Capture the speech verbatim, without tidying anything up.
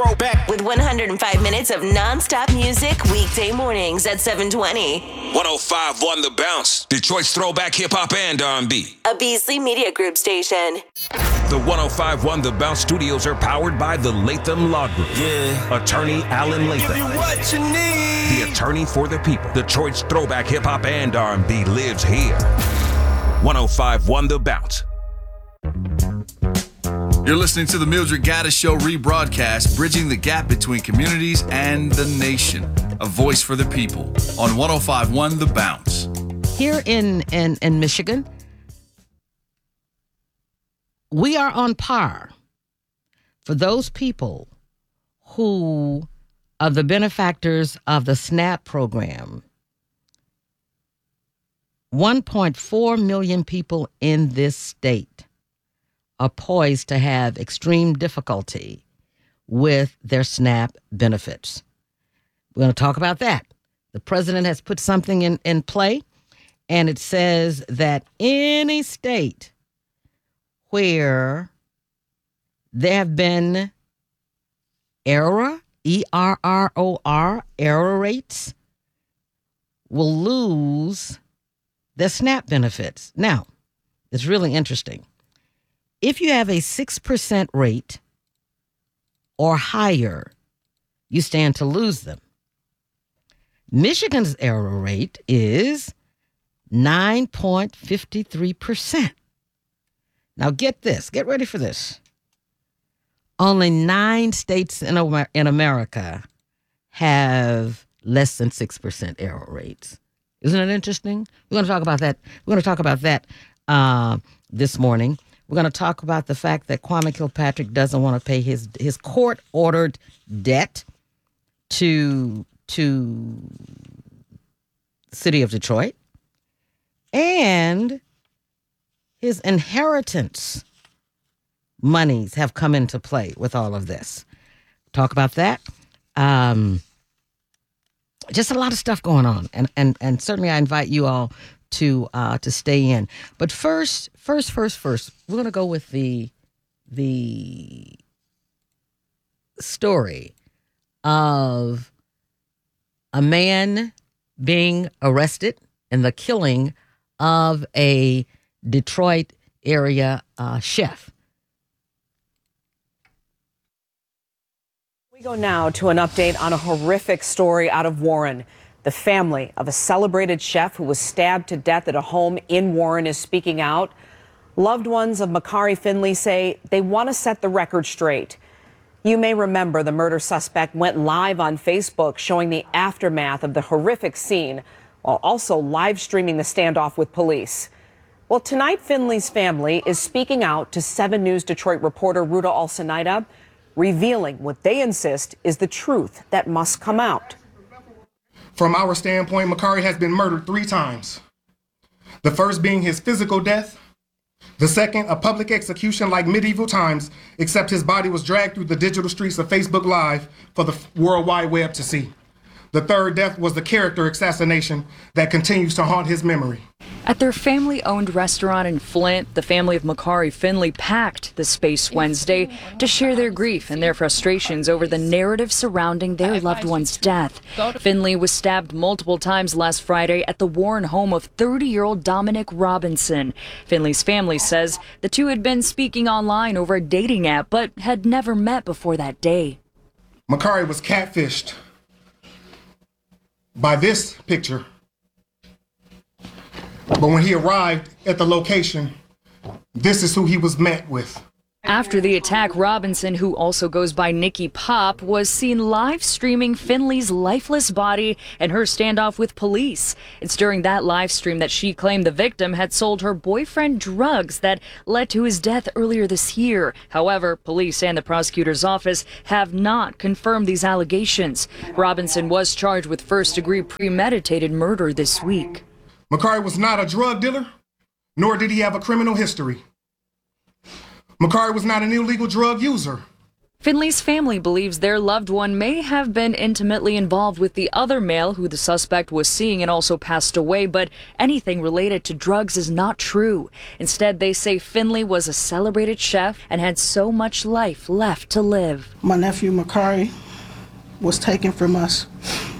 Throwback with one hundred five minutes of non-stop music weekday mornings at seven twenty. one oh five point one The Bounce, Detroit's throwback hip-hop and R and B. A Beasley Media Group station. The one oh five point one The Bounce studios are powered by the Latham Law Group. Yeah. Attorney Alan Latham. Give you what you need. The attorney for the people. Detroit's throwback hip-hop and R and B lives here. one oh five point one The Bounce. You're listening to the Mildred Gaddis Show rebroadcast, bridging the gap between communities and the nation. A voice for the people on one oh five point one The Bounce. Here in, in, in Michigan, we are on par for those people who are the benefactors of the SNAP program. one point four million people in this state are poised to have extreme difficulty with their SNAP benefits. We're going to talk about that. The president has put something in, in play, and it says that any state where there have been error, E R R O R, error rates, will lose their SNAP benefits. Now, it's really interesting. If you have a six percent rate or higher, you stand to lose them. Michigan's error rate is nine point five three percent. Now get this, get ready for this. Only nine states in, in America have less than six percent error rates. Isn't it interesting? We're going to talk about that. We're going to talk about that uh, this morning. We're going to talk about the fact that Kwame Kilpatrick doesn't want to pay his his court-ordered debt to to the city of Detroit, and his inheritance monies have come into play with all of this. Talk about that. Um, just a lot of stuff going on, and and and certainly I invite you all to uh, to stay in. But first, first, first, first, we're going to go with the the story of a man being arrested in the killing of a Detroit area uh, chef. We go now to an update on a horrific story out of Warren. The family of a celebrated chef who was stabbed to death at a home in Warren is speaking out. Loved ones of Makari Finley say they want to set the record straight. You may remember the murder suspect went live on Facebook showing the aftermath of the horrific scene while also live streaming the standoff with police. Well, tonight Finley's family is speaking out to seven News Detroit reporter Ruta Alcenaida, revealing what they insist is the truth that must come out. From our standpoint, Makari has been murdered three times. The first being his physical death. The second, a public execution like medieval times, except his body was dragged through the digital streets of Facebook Live for the World Wide Web to see. The third death was the character assassination that continues to haunt his memory. At their family-owned restaurant in Flint, the family of Makari Finley packed the space Wednesday to share their grief and their frustrations over the narrative surrounding their loved one's death. Finley was stabbed multiple times last Friday at the Warren home of thirty-year-old Dominic Robinson. Finley's family says the two had been speaking online over a dating app, but had never met before that day. Makari was catfished by this picture. But when he arrived at the location, this is who he was met with. After the attack, Robinson, who also goes by Nikki Pop, was seen live streaming Finley's lifeless body and her standoff with police. It's during that live stream that she claimed the victim had sold her boyfriend drugs that led to his death earlier this year. However, police and the prosecutor's office have not confirmed these allegations. Robinson was charged with first-degree premeditated murder this week. Makari was not a drug dealer, nor did he have a criminal history. Makari was not an illegal drug user. Finley's family believes their loved one may have been intimately involved with the other male who the suspect was seeing and also passed away, but anything related to drugs is not true. Instead, they say Finley was a celebrated chef and had so much life left to live. My nephew, Makari, was taken from us